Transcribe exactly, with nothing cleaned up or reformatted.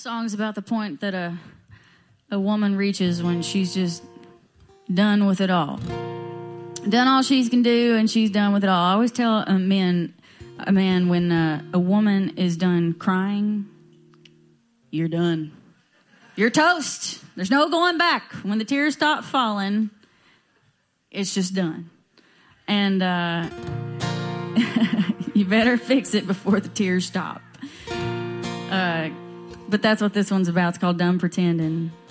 Song's about the point that a a woman reaches when she's just done with it all. Done all she can do, and she's done with it all. I always tell a man, a man when uh, a woman is done crying, you're done. You're toast. There's no going back. When the tears stop falling, it's just done. And uh, you better fix it before the tears stop. Uh, but that's what this one's about. It's called Done Pretending.